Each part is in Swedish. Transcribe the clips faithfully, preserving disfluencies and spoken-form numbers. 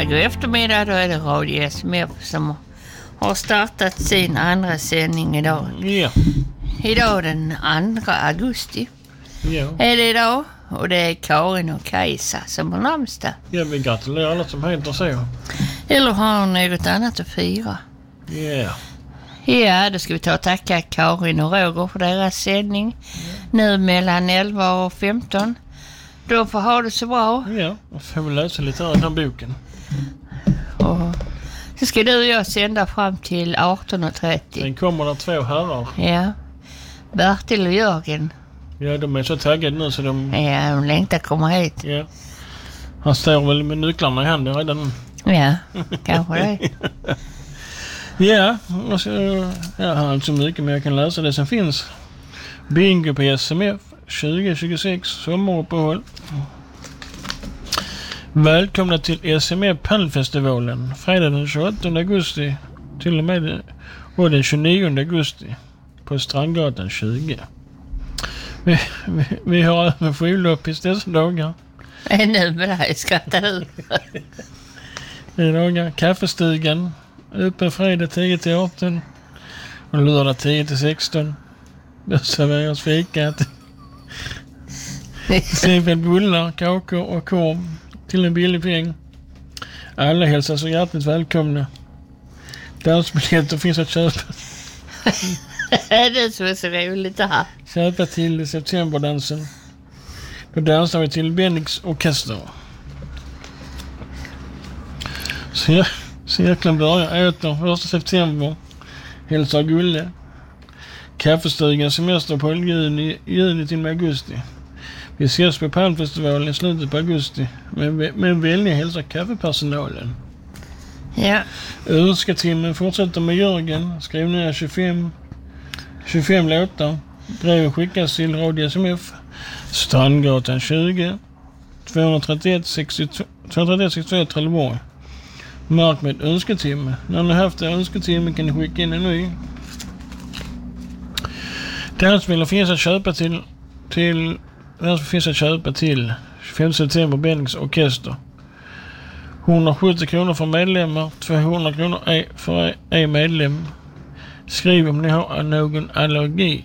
god eftermiddag, då är det Radio S M F som har startat sin andra sändning idag. Ja. Idag den andra augusti. Ja. Är det idag? Och det är Karin och Kajsa som har namnsdag. Ja, vi gratulerar alla som heter så. Eller har något annat att fira. Ja. Yeah. Ja, då ska vi ta och tacka Karin och Roger för deras sändning. Mm. Nu mellan elva och femton. Då får ha det så bra. Ja, och får vi läsa lite av den här boken. Och så ska du och jag sända fram till arton och trettio. Sen kommer det två herrar. Ja, Bertil och Jörgen. Ja, de är så taggade nu så de... Ja, de längtar komma hit. Ja. Han står väl med nycklarna i handen redan. Ja, kanske det. Ja, och så, jag har inte så mycket men jag kan läsa det som finns. Bingo på S M F tjugo tjugosex, sommaruppehåll. Välkomna till S M F Panelfestivalen fredag den tjugoåttonde augusti till och med och den tjugonionde augusti på Strandgatan tjugo. Vi, vi, vi har även skivloppis dessa dagar. Nej, nu med dig skrattar du. I dagar kaffestugan öppen fredag tio till arton och lördag tio till sexton. Då serveras fika. Seved bullar, kakor och korv till en billig peng. Alla hälsar så hjärtligt välkomna. Dansbiljetter finns att köpa. Det är så är så roligt det här. Köpa till septemberdansen. Då dansar vi till Bendix orkester. Så cirkeln börjar äta första september. Hälsar Gulle. Kaffestugan semester på juni, juni till augusti. Vi ses på Palmfestivalen i slutet på augusti. Men, men välja hälsa kaffepersonalen. Ja. Önsketimmen fortsätter med Jörgen. Skriv ner tjugofem, tjugofem låtar. Brev skickas till Radio S M F. Strandgatan tjugo tvåhundratrettioett sextioett Trelleborg. Mark med önsketimme. När ni har haft en önsketimme kan ni skicka in en ny. Dansbilder finns att köpa till till finns att köpa till tjugofemte september Bendix orkester. hundrasjuttio kronor för medlemmar, tvåhundra kronor för en medlem. Skriv om ni har någon allergi.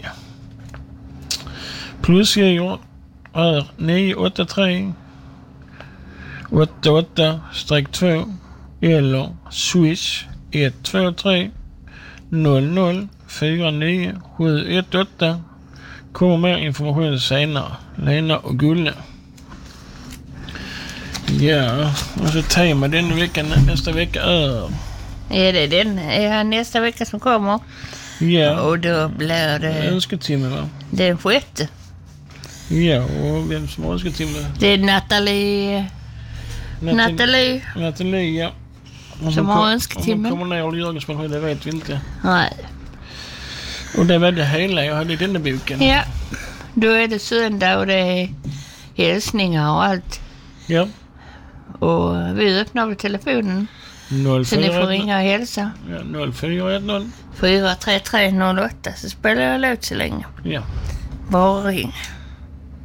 Plusgivor är nio åtta tre åtta åtta två eller Swish ett två tre noll noll fyra nio sju ett åtta. Kommer mer information senare. Lena och Gulle. Ja, och så tema denna veckan, nästa vecka är... Är det den är nästa vecka som kommer? Ja. Och då blir det... Önsketimme, va? Den sjätte. Ja, och vem som har önsketimme? Det är Nathalie... Nathalie. Nathalie. Nathalie, ja. Om som har önsketimme. Om hon kommer ner och Jörgens pension, det vet vi inte. Nej. Och det var det hela jag hade i denna boken. Ja, då är det söndag och det är hälsningar och allt. Ja. Och vi öppnar väl telefonen. noll fyra så ni får ringa och hälsa. Ja, noll fyra ett noll fyra tre tre noll åtta så spelar jag låt så länge. Ja. Bara ring.